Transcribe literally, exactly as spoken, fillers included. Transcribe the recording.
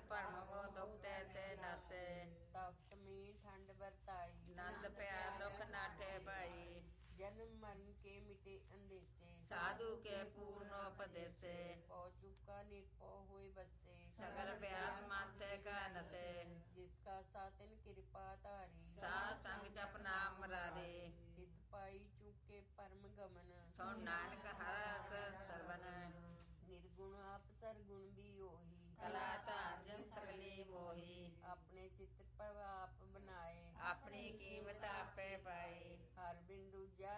ਭਰਮ ਕੋ ਦੁਖ ਤੇ ਤੇ ਨਸੇ ਤਪਤ ਮੀ ਠੰਡ ਵਰਤਾਈ ਨੰਦ ਪਿਆ ਦੁਖ ਨਾਠੇ ਭਾਈ ਜਨਮ ਮਰਨ ਕੇ ਮਿਟੇ ਅੰਦੇਸੇ ਸਾਧੂ ਕੇ ਪੂਰਨ ਉਪਦੇਸੇ ਪਉ ਚੁੱਕਾ ਨਿਰਭਉ ਹੋਏ ਬਸੇ ਸਗਲ ਬਿਆਦ ਮਨ ਤੇ ਕਾ ਨਸੇ ਜਿਸ ਕਾ ਸਾਤਨ ਕਿਰਪਾ ਧਾਰੀ ਸਾਧ ਸੰਗ ਜਪ ਨਾਮ ਮਰਾਰੇ ਹਿਤ ਪਾਈ ਚੁੱਕੇ ਪਰਮ ਗਮਨ ਸੁਣ ਨਾਨਕ ਹਰ ਰਸ ਸਰਵਨ ਨਿਰਗੁਣ ਆਪ ਸਰਗੁਣ ਵੀ ਉਹੀ ਕਲਾ ਧਾਰ ਜਨ ਸਗਲੀ ਮੋਹੀ ਆਪਣੇ ਚਿੱਤ ਪਰ ਆਪ ਬਣਾਏ ਆਪਣੀ ਕੀਮਤ ਆਪ